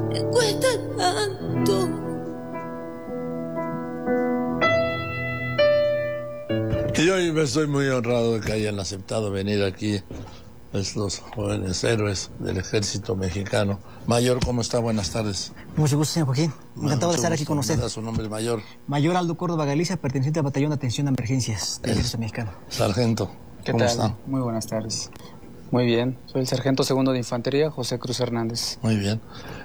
me cuesta tanto. Y hoy me estoy muy honrado de que hayan aceptado venir aquí estos jóvenes héroes del ejército mexicano. Mayor, ¿cómo está? Buenas tardes. Mucho gusto, señor Joaquín. Encantado de estar aquí con usted. ¿Me da su nombre, mayor? Mayor Aldo Córdoba Galicia, perteneciente al Batallón de Atención a Emergencias del Ejército Mexicano. Sargento, ¿cómo está? Muy buenas tardes. Muy bien. Soy el sargento segundo de Infantería, José Cruz Hernández. Muy bien.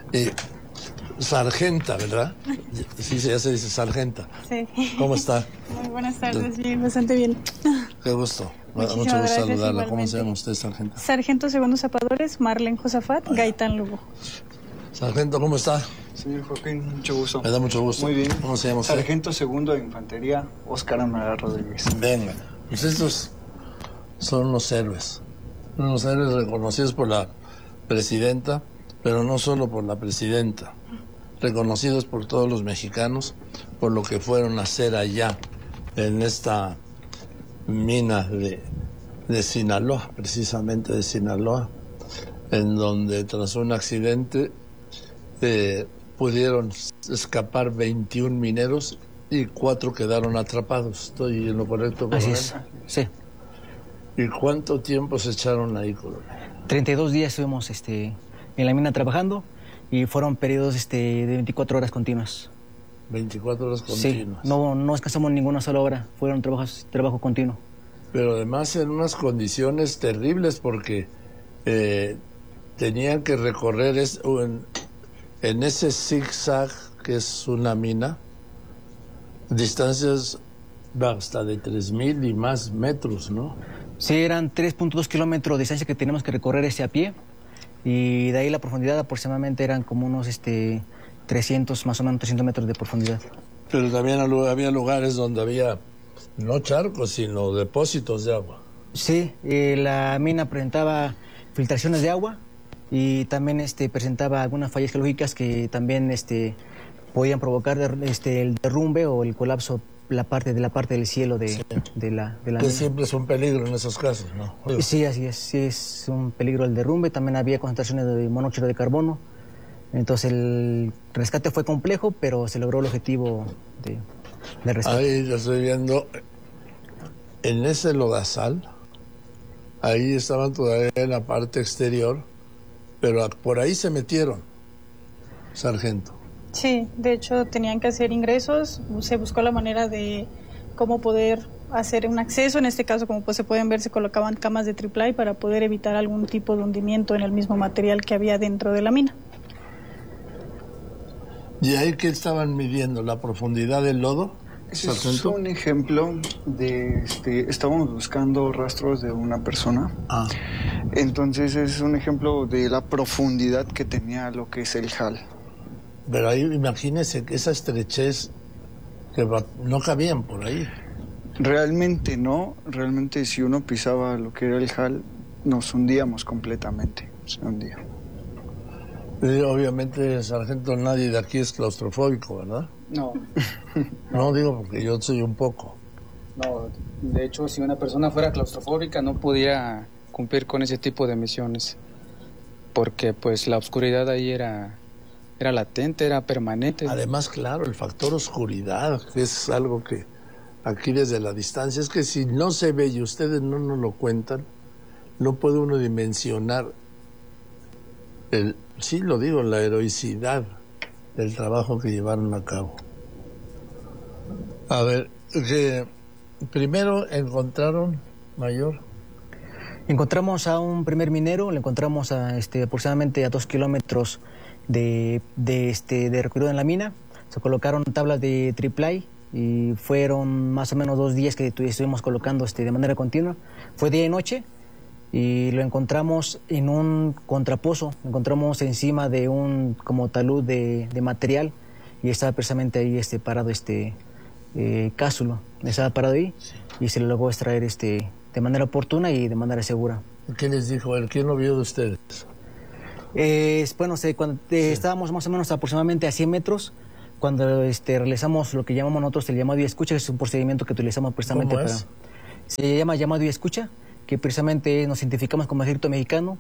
Sargenta, ¿verdad? Sí, ya se dice sargenta. Sí. ¿Cómo está? Muy buenas tardes, bien, bastante bien. Qué gusto. Muchísimas Mucho gusto gracias, saludarla. igualmente. ¿Cómo se llama usted, sargento? Sargento segundo Zapadores, Marlene Josafat, Gaitán Lugo. Sargento, ¿cómo está? Señor Joaquín, mucho gusto. Me da mucho gusto. Muy bien. ¿Cómo se llama usted? Sargento segundo de Infantería, Óscar Amaral Rodríguez. Venga, pues estos son unos héroes reconocidos por la presidenta, pero no solo por la presidenta, reconocidos por todos los mexicanos por lo que fueron a hacer allá en esta mina de Sinaloa, precisamente de Sinaloa, en donde tras un accidente pudieron escapar 21 mineros y 4 quedaron atrapados. ¿Estoy en lo correcto, coronel? Así es, sí. ¿Y cuánto tiempo se echaron ahí, coronel? 32 días estuvimos en la mina trabajando y fueron periodos de 24 horas continuas. 24 horas continuas. Sí, no descansamos ninguna sola hora, fueron trabajo continuo. Pero además en unas condiciones terribles porque tenían que recorrer en ese zigzag que es una mina, distancias hasta de 3,000 y más metros, ¿no? Sí, eran 3.2 kilómetros de distancia que teníamos que recorrer a pie y de ahí la profundidad aproximadamente eran como unos 300, más o menos 300 metros de profundidad. Pero también había lugares donde había no charcos, sino depósitos de agua. Sí, la mina presentaba filtraciones de agua y también presentaba algunas fallas geológicas que también podían provocar el derrumbe o el colapso la parte del cielo de la mina. Que siempre es un peligro en esos casos, ¿no? Sí, así es, sí es un peligro el derrumbe. También había concentraciones de monóxido de carbono. Entonces el rescate fue complejo, pero se logró el objetivo de rescate. Ahí lo estoy viendo, en ese lodazal, ahí estaban todavía en la parte exterior, pero por ahí se metieron, sargento. Sí, de hecho tenían que hacer ingresos, se buscó la manera de cómo poder hacer un acceso, en este caso como pues se pueden ver se colocaban camas de triple para poder evitar algún tipo de hundimiento en el mismo material que había dentro de la mina. ¿Y ahí qué estaban midiendo? ¿La profundidad del lodo? Ese es un ejemplo de, estábamos buscando rastros de una persona. Entonces es un ejemplo de la profundidad que tenía lo que es el JAL. Pero ahí imagínese que esa estrechez que no cabían por ahí. Realmente no, realmente si uno pisaba lo que era el JAL, nos hundíamos completamente, se hundía. Obviamente, sargento, nadie de aquí es claustrofóbico, ¿verdad? No. No, digo porque yo soy un poco. No, de hecho, si una persona fuera claustrofóbica no podía cumplir con ese tipo de misiones, porque pues la oscuridad ahí era latente, era permanente. Además, claro, el factor oscuridad, que es algo que aquí desde la distancia, es que si no se ve y ustedes no nos lo cuentan, no puede uno dimensionar sí lo digo, la heroicidad del trabajo que llevaron a cabo. A ver, que primero encontraron, mayor. Encontramos a un primer minero, lo encontramos aproximadamente a 2 kilómetros de recorrido en la mina. Se colocaron tablas de triple y fueron más o menos 2 días que estuvimos colocando de manera continua. Fue día y noche y lo encontramos en un contrapozo, lo encontramos encima de un como talud de material y estaba precisamente ahí parado cápsulo, estaba parado ahí y se lo logró extraer de manera oportuna y de manera segura. ¿Qué les dijo él? ¿Quién lo vio de ustedes? Bueno, cuando estábamos más o menos aproximadamente a 100 metros, cuando realizamos lo que llamamos nosotros el llamado y escucha, que es un procedimiento que utilizamos precisamente para... Se llama llamado y escucha, que precisamente nos identificamos como ejército mexicano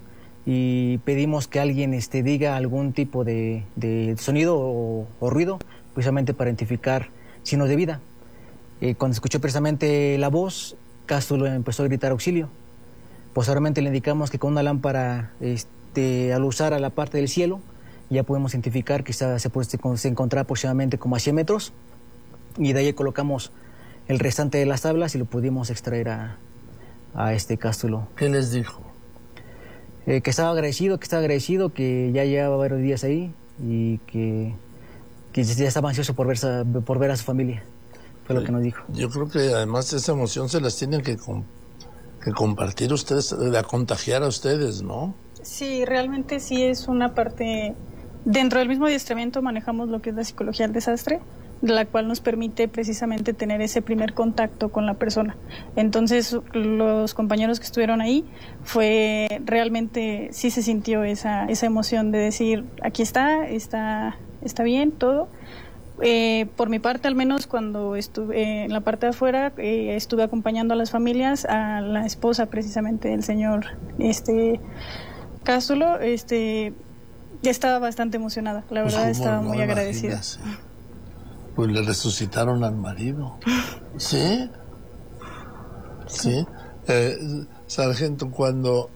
y pedimos que alguien diga algún tipo de sonido o ruido, precisamente para identificar signos de vida. Cuando escuchó precisamente la voz, Cástulo empezó a gritar auxilio. Posteriormente le indicamos que con una lámpara, al usar a la parte del cielo, ya podemos identificar que se encontraba aproximadamente como a 100 metros, y de ahí colocamos el restante de las tablas y lo pudimos extraer a Cástulo. ¿Qué les dijo? Que estaba agradecido, que ya llevaba varios días ahí y que ya estaba ansioso por ver a su familia. Fue lo que nos dijo. Yo creo que además esa emoción se las tienen que compartir ustedes, de contagiar a ustedes, ¿no? Sí, realmente sí es una parte. Dentro del mismo adiestramiento manejamos lo que es la psicología del desastre, la cual nos permite precisamente tener ese primer contacto con la persona. Entonces, los compañeros que estuvieron ahí, realmente sí se sintió esa emoción de decir, aquí está bien, todo. Por mi parte, al menos cuando estuve en la parte de afuera, estuve acompañando a las familias, a la esposa precisamente del señor Cástulo, estaba bastante emocionada, la verdad, estaba muy agradecida. Pues le resucitaron al marido. ¿Sí? ¿Sí? Sargento, cuando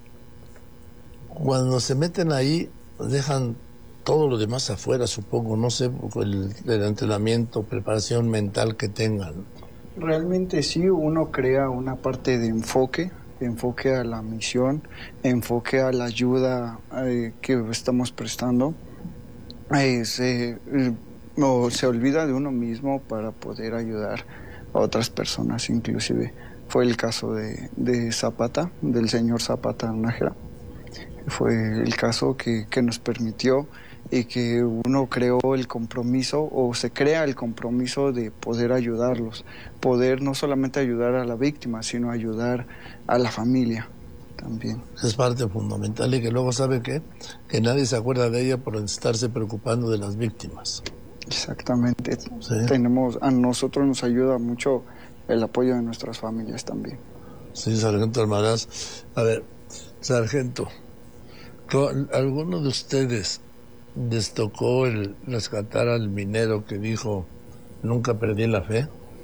se meten ahí, dejan todo lo demás afuera, supongo, no sé, el entrenamiento, preparación mental que tengan. Realmente sí, uno crea una parte de enfoque a la misión, enfoque a la ayuda que estamos prestando. Se olvida de uno mismo para poder ayudar a otras personas, inclusive. Fue el caso de Zapata, del señor Zapata Nájera. Fue el caso que nos permitió y que uno creó el compromiso, o se crea el compromiso de poder ayudarlos, poder no solamente ayudar a la víctima, sino ayudar a la familia también. Es parte fundamental, y que luego, ¿sabe qué? Que nadie se acuerda de ella por estarse preocupando de las víctimas. Exactamente. ¿Sí? A nosotros nos ayuda mucho el apoyo de nuestras familias también. Sí, Sargento Almaraz. A ver, Sargento, ¿alguno de ustedes les tocó el rescatar al minero que dijo, nunca perdí la fe?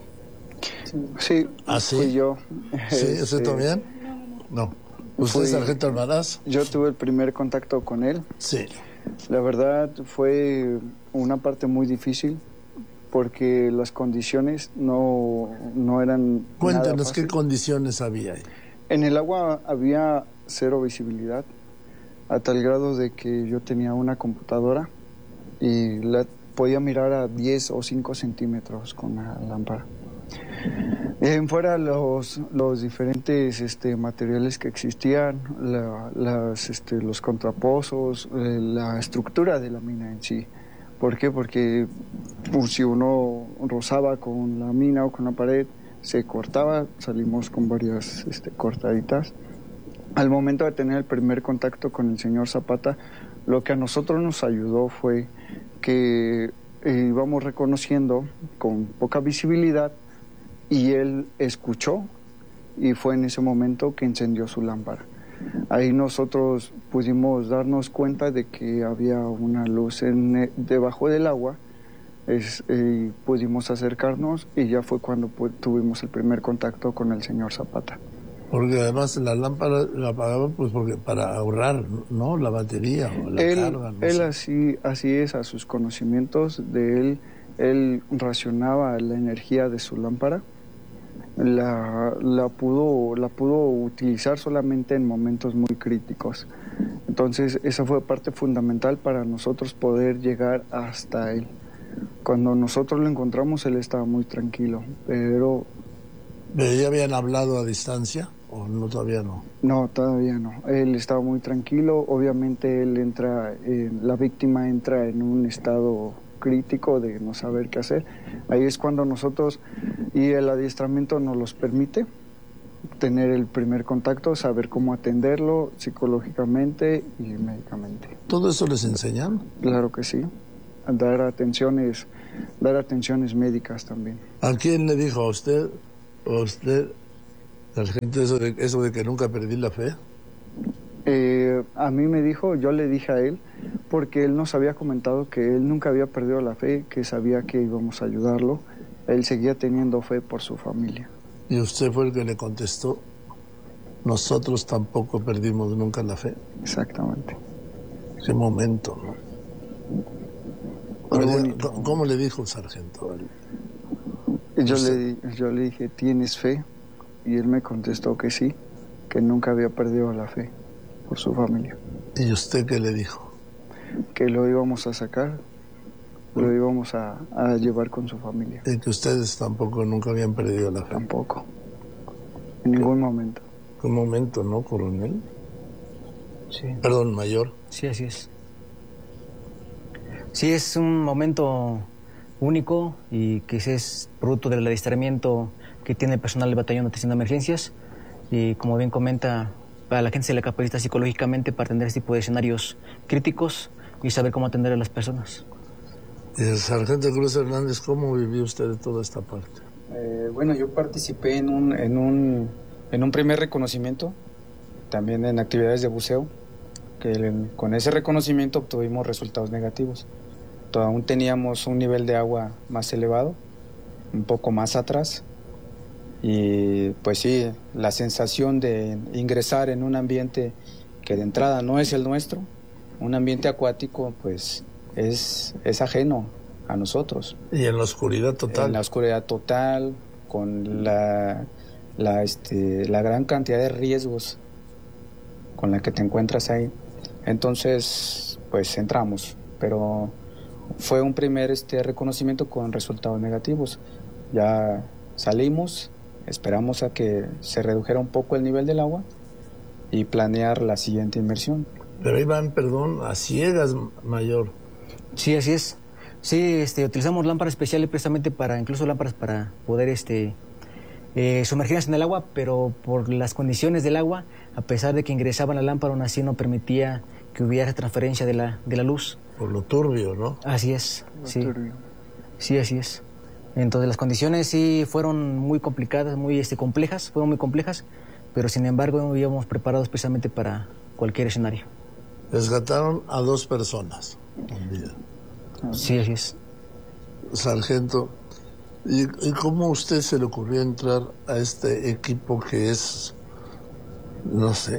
Sí, ¿Ah, sí? fui yo. ¿Sí? ¿Usted también? No. ¿Usted, Sargento Almaraz? Yo tuve el primer contacto con él. Sí. La verdad fue una parte muy difícil porque las condiciones no eran. Cuéntanos qué condiciones había ahí. En el agua había cero visibilidad, a tal grado de que yo tenía una computadora y la podía mirar a 10 o 5 centímetros con la lámpara. Fuera los diferentes materiales que existían, los contrapozos, la estructura de la mina en sí. ¿Por qué? Porque si uno rozaba con la mina o con la pared, se cortaba, salimos con varias cortaditas. Al momento de tener el primer contacto con el señor Zapata, lo que a nosotros nos ayudó fue que íbamos reconociendo con poca visibilidad, y él escuchó, y fue en ese momento que encendió su lámpara. Ahí nosotros pudimos darnos cuenta de que había una luz debajo del agua, pudimos acercarnos, y ya fue cuando tuvimos el primer contacto con el señor Zapata. Porque además la lámpara la apagaba pues para ahorrar, ¿no? La batería o la carga. Él así es, a sus conocimientos de él racionaba la energía de su lámpara. La pudo utilizar solamente en momentos muy críticos. Entonces esa fue parte fundamental para nosotros poder llegar hasta él. Cuando nosotros lo encontramos, él estaba muy tranquilo, pero ¿ya habían hablado a distancia o no, todavía no? No, todavía no. Él estaba muy tranquilo. Obviamente la víctima entra en un estado crítico de no saber qué hacer. Ahí es cuando nosotros, y el adiestramiento nos los permite, tener el primer contacto, saber cómo atenderlo psicológicamente y médicamente. ¿Todo eso les enseñan? Claro que sí. Dar atenciones médicas también. ¿A quién le dijo? ¿A usted? ¿A usted, sargento, eso de que nunca perdí la fe? A mí me dijo, yo le dije a él, porque él nos había comentado que él nunca había perdido la fe, que sabía que íbamos a ayudarlo. Él seguía teniendo fe por su familia. Y usted fue el que le contestó, nosotros tampoco perdimos nunca la fe. Exactamente. Qué momento, ¿no? Muy bonito. ¿Cómo le dijo el sargento? Yo le dije, ¿tienes fe? Y él me contestó que sí, que nunca había perdido la fe por su familia. ¿Y usted qué le dijo? Que lo íbamos a sacar, lo íbamos a llevar con su familia. Y que ustedes tampoco nunca habían perdido la fe. Tampoco, en ningún momento. Qué momento, ¿no, coronel? Sí. Perdón, mayor. Sí, así es. Sí, es un momento único y que es producto del adiestramiento que tiene el personal del batallón de atención de emergencias. Y como bien comenta, a la gente se le capacita psicológicamente para atender este tipo de escenarios críticos y saber cómo atender a las personas. Y el sargento Cruz Hernández, ¿cómo vivió usted de toda esta parte? Bueno, yo participé en un primer reconocimiento, también en actividades de buceo, que con ese reconocimiento obtuvimos resultados negativos. Aún teníamos un nivel de agua más elevado, un poco más atrás, y pues sí, la sensación de ingresar en un ambiente que de entrada no es el nuestro, un ambiente acuático, pues es ajeno a nosotros. Y en la oscuridad total. En la oscuridad total, con la gran cantidad de riesgos con la que te encuentras ahí. Entonces, pues entramos, pero fue un primer reconocimiento con resultados negativos. Ya salimos, esperamos a que se redujera un poco el nivel del agua y planear la siguiente inmersión. Pero ahí van, perdón, a ciegas, mayor. Sí, así es. Sí, utilizamos lámparas especiales precisamente incluso lámparas para poder sumergirnos en el agua, pero por las condiciones del agua, a pesar de que ingresaba la lámpara, aún así no permitía que hubiera transferencia de la luz. Por lo turbio, ¿no? Así es, sí. Sí, así es. Entonces las condiciones sí fueron muy complicadas, muy fueron muy complejas, pero sin embargo íbamos preparados precisamente para cualquier escenario. Rescataron a 2 personas con vida. Sí, así es. Sargento, ¿y cómo a usted se le ocurrió entrar a este equipo que es, no sé,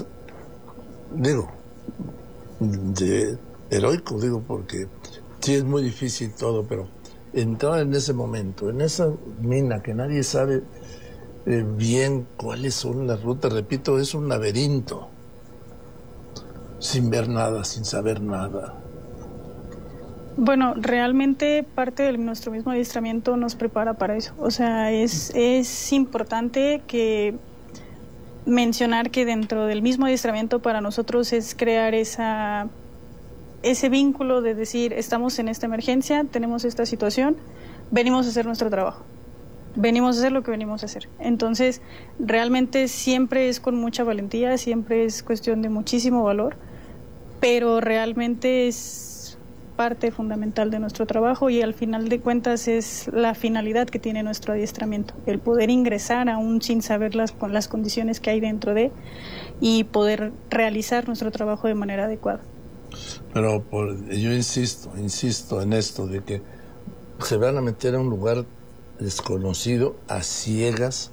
de heroico, porque sí es muy difícil todo, pero entrar en ese momento, en esa mina que nadie sabe bien cuáles son las rutas, repito, es un laberinto, sin ver nada, sin saber nada. Bueno, realmente parte de nuestro mismo adiestramiento nos prepara para eso. O sea, es importante mencionar que dentro del mismo adiestramiento para nosotros es crear ese vínculo de decir, estamos en esta emergencia, tenemos esta situación, venimos a hacer nuestro trabajo, venimos a hacer lo que venimos a hacer. Entonces, realmente siempre es con mucha valentía, siempre es cuestión de muchísimo valor, pero realmente es parte fundamental de nuestro trabajo y al final de cuentas es la finalidad que tiene nuestro adiestramiento, el poder ingresar aún sin saber con las condiciones que hay dentro de y poder realizar nuestro trabajo de manera adecuada. Pero yo insisto en esto de que se van a meter a un lugar desconocido, a ciegas,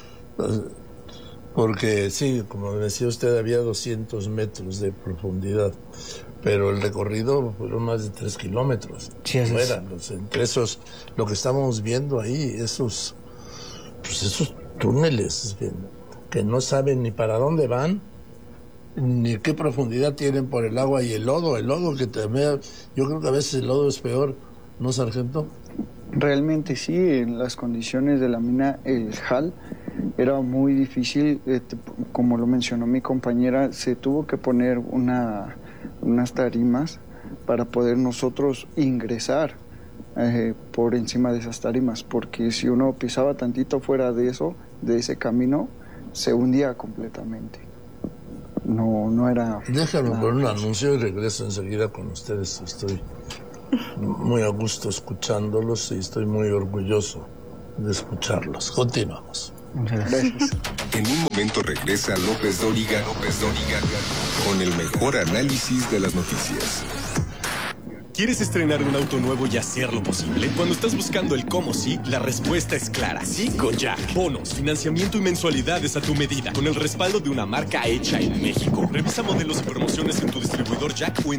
porque sí, como decía usted, había 200 metros de profundidad, pero el recorrido fueron más de 3 kilómetros. Sí, Entre esos, lo que estábamos viendo ahí, esos túneles que no saben ni para dónde van, ni qué profundidad tienen por el agua y el lodo que también, yo creo que a veces el lodo es peor, ¿no, sargento? Realmente sí, en las condiciones de la mina, el HAL era muy difícil, como lo mencionó mi compañera, se tuvo que poner unas tarimas para poder nosotros ingresar por encima de esas tarimas, porque si uno pisaba tantito fuera de ese camino, se hundía completamente. No era... Déjame poner un anuncio y regreso enseguida con ustedes. Estoy muy a gusto escuchándolos y estoy muy orgulloso de escucharlos. Continuamos. Muchas gracias. En un momento regresa López Dóriga con el mejor análisis de las noticias. ¿Quieres estrenar un auto nuevo y hacerlo posible? Cuando estás buscando el cómo sí, la respuesta es clara. Sí con Jack. Bonos, financiamiento y mensualidades a tu medida, con el respaldo de una marca hecha en México. Revisa modelos y promociones en tu distribuidor Jack o en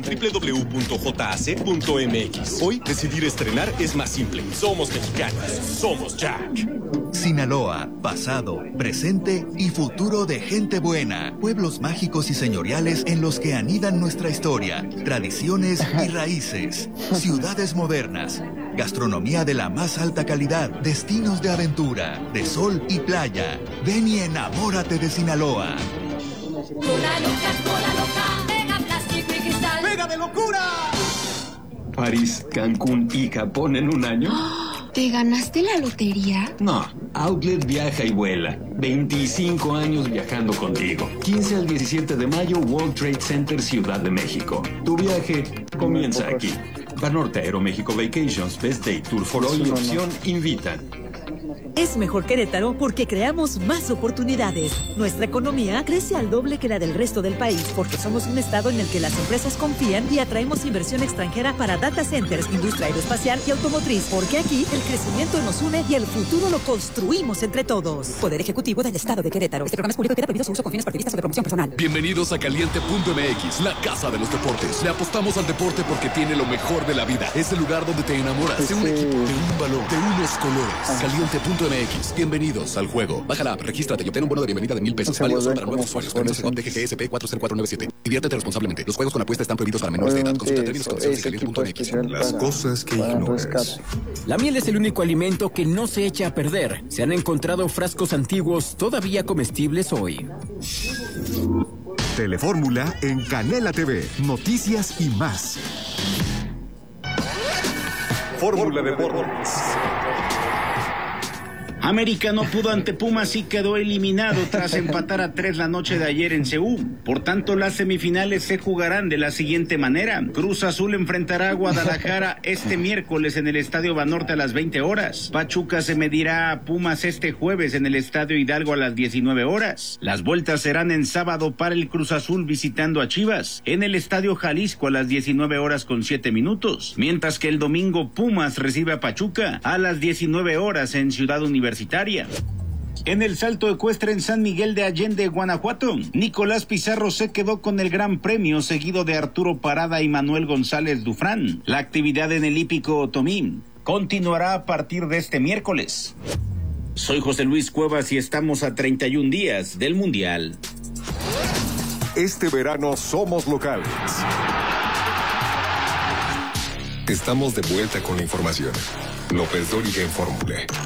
www.jac.mx. Hoy, decidir estrenar es más simple. Somos mexicanos. Somos Jack. Sinaloa, pasado, presente y futuro de gente buena. Pueblos mágicos y señoriales en los que anidan nuestra historia, tradiciones y raíces. Ciudades modernas, gastronomía de la más alta calidad, destinos de aventura, de sol y playa. Ven y enamórate de Sinaloa. Cola loca, pega plástico y cristal. ¡Pega de locura! París, Cancún y Japón en un año. ¿Te ganaste la lotería? No, Outlet viaja y vuela. 25 años viajando contigo. 15 al 17 de mayo, World Trade Center, Ciudad de México. Tu viaje comienza aquí. Banorte Aeroméxico Vacations, Best Day Tour for All y Opción invitan. Es mejor Querétaro porque creamos más oportunidades. Nuestra economía crece al doble que la del resto del país porque somos un estado en el que las empresas confían y atraemos inversión extranjera para data centers, industria aeroespacial y automotriz. Porque aquí el crecimiento nos une y el futuro lo construimos entre todos. Poder Ejecutivo del Estado de Querétaro. Este programa es público y queda prohibido su uso con fines partidistas o de promoción personal. Bienvenidos a Caliente.mx, la casa de los deportes. Le apostamos al deporte porque tiene lo mejor de la vida. Es el lugar donde te enamoras de un equipo, de un valor, de unos colores. Caliente.mx. Bienvenidos al juego. Baja la app, regístrate y obtén un bono de bienvenida de $1,000. Válido solo para nuevos usuarios. Permiso según DGGSP 40497. Diviértete responsablemente. Los juegos con apuesta están prohibidos para menores de edad. Consulta términos y condiciones en Caliente.mx. Las cosas que ignoras. La miel es el único alimento que no se echa a perder. Se han encontrado frascos antiguos todavía comestibles hoy. Telefórmula en Canela TV. Noticias y más. Fórmula Deportes. América no pudo ante Pumas y quedó eliminado tras empatar a 3 la noche de ayer en Seúl. Por tanto, las semifinales se jugarán de la siguiente manera. Cruz Azul enfrentará a Guadalajara este miércoles en el Estadio Banorte a las 20 horas. Pachuca se medirá a Pumas este jueves en el Estadio Hidalgo a las 19 horas. Las vueltas serán en sábado para el Cruz Azul visitando a Chivas en el Estadio Jalisco a las 19 horas con 7 minutos. Mientras que el domingo Pumas recibe a Pachuca a las 19 horas en Ciudad Universitaria. En el salto ecuestre en San Miguel de Allende, Guanajuato, Nicolás Pizarro se quedó con el gran premio seguido de Arturo Parada y Manuel González Dufrán. La actividad en el hípico Otomí continuará a partir de este miércoles. Soy José Luis Cuevas y estamos a 31 días del Mundial. Este verano somos locales. Estamos de vuelta con la información. López Dóriga en Fórmula.